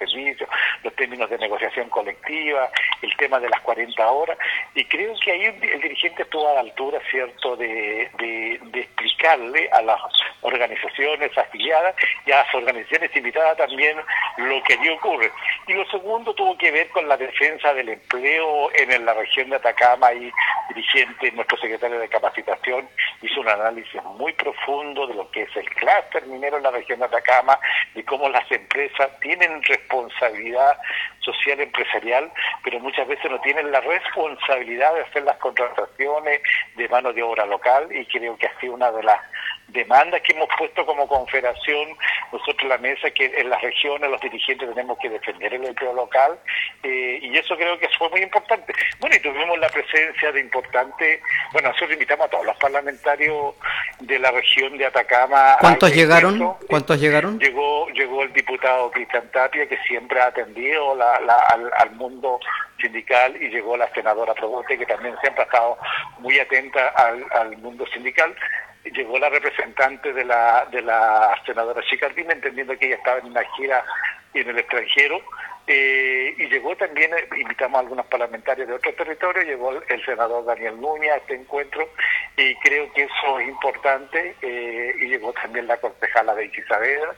servicios, los términos de negociación colectiva, el tema de las 40 horas, y creo que ahí el dirigente estuvo a la altura, ¿cierto?, de explicarle a las organizaciones afiliadas y a las organizaciones invitadas también lo que allí ocurre. Y lo segundo tuvo que ver con la defensa del empleo en la región de Atacama. Y dirigente, nuestro secretario de capacitación, hizo un análisis muy profundo de lo que es el clúster minero en la región de Atacama, de cómo las empresas tienen responsabilidad social empresarial, pero muchas veces no tienen la responsabilidad de hacer las contrataciones de mano de obra local, y creo que ha sido una de las demandas que hemos puesto como confederación nosotros en la mesa, que en las regiones los dirigentes tenemos que defender el empleo local, y eso creo que fue muy importante. Bueno, y tuvimos la presencia de nosotros invitamos a todos los parlamentarios de la región de Atacama. ¿Cuántos llegaron? ¿Cuántos llegaron? Llegó el diputado Cristian Tapia, que siempre ha atendido al mundo sindical, y llegó la senadora Proboste, que también siempre ha estado muy atenta al mundo sindical. Llegó la representante de la senadora Chicardina, entendiendo que ella estaba en una gira en el extranjero, y llegó también, invitamos a algunos parlamentarios de otros territorios, llegó el senador Daniel Núñez a este encuentro, y creo que eso es importante, y llegó también la concejala de Saavedra.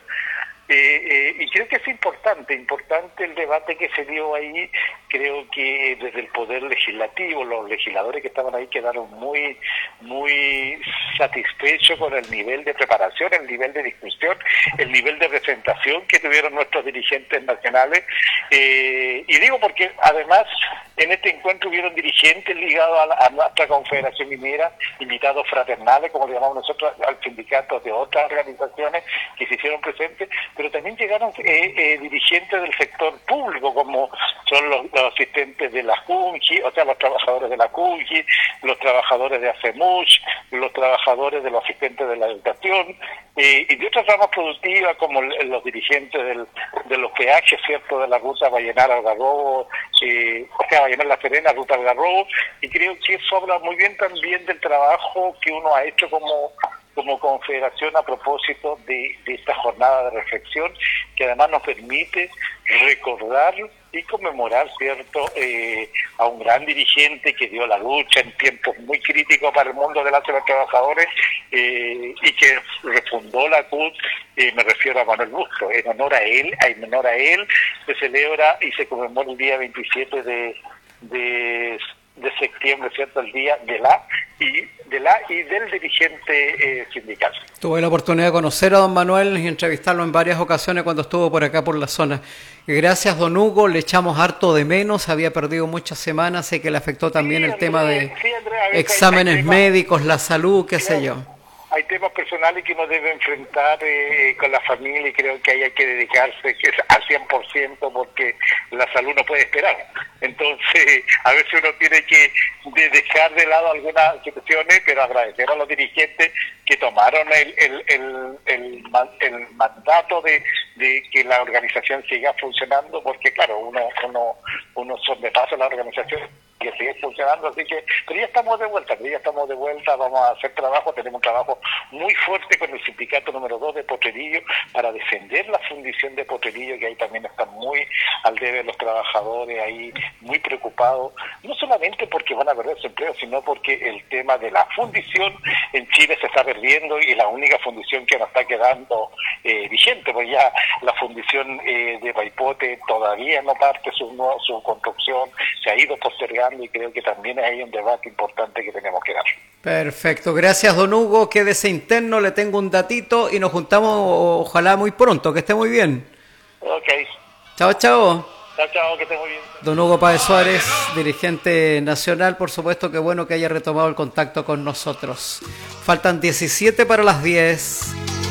Y creo que es importante el debate que se dio ahí. Creo que desde el Poder Legislativo, los legisladores que estaban ahí quedaron muy satisfechos con el nivel de preparación, el nivel de discusión, el nivel de presentación que tuvieron nuestros dirigentes nacionales. Y digo porque además en este encuentro hubieron dirigentes ligados a nuestra Confederación Minera, invitados fraternales, como le llamamos nosotros, al sindicato de otras organizaciones que se hicieron presentes, pero también llegaron dirigentes del sector público, como son los asistentes de la CUNGI, o sea, los trabajadores de la CUNGI, los trabajadores de AFEMUSH, los trabajadores de los asistentes de la educación, y de otras ramas productivas, como los dirigentes de los peajes, ¿cierto?, de la ruta Vallenar-Algarrobo, o sea, Vallenar-La Serena, ruta Algarrobo, y creo que eso habla muy bien también del trabajo que uno ha hecho como confederación a propósito de esta jornada de reflexión, que además nos permite recordar y conmemorar, ¿cierto?, a un gran dirigente que dio la lucha en tiempos muy críticos para el mundo de los trabajadores, y que refundó la CUT. Me refiero a Manuel Bustos. En honor a él se celebra y se conmemora el día 27 de septiembre, ¿cierto?, el día de la y del dirigente sindical. Tuve la oportunidad de conocer a don Manuel y entrevistarlo en varias ocasiones cuando estuvo por acá por la zona. Gracias, don Hugo, le echamos harto de menos, había perdido muchas semanas, sé que le afectó también el tema de exámenes médicos, la salud, qué sé yo. Hay temas personales que uno debe enfrentar con la familia, y creo que ahí hay que dedicarse al 100%, porque la salud no puede esperar. Entonces, a veces uno tiene que dejar de lado algunas situaciones, pero agradecer a los dirigentes que tomaron el mandato de que la organización siga funcionando, porque claro, uno sobrepasa la organización que sigue funcionando, así que, pero ya estamos de vuelta, vamos a hacer trabajo, tenemos un trabajo muy fuerte con el sindicato número 2 de Potrerillo para defender la fundición de Potrerillo, que ahí también están muy al debe los trabajadores, ahí muy preocupados, no solamente porque van a perder su empleo, sino porque el tema de la fundición en Chile se está perdiendo, y la única fundición que nos está quedando vigente, pues ya la fundición de Paipote todavía no parte su construcción, se ha ido postergando, y creo que también hay un debate importante que tenemos que dar. Perfecto, gracias don Hugo, quédese interno, le tengo un datito y nos juntamos ojalá muy pronto, que esté muy bien. Ok. Chao, chao. Chao, que esté muy bien. Don Hugo Páez Suárez, dirigente nacional, por supuesto que bueno que haya retomado el contacto con nosotros. Faltan 17 para las 10.